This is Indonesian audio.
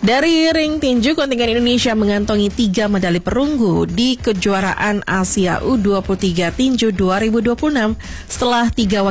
Dari ring tinju, kontingen Indonesia mengantongi 3 medali perunggu di kejuaraan Asia U23 Tinju 2026 setelah 3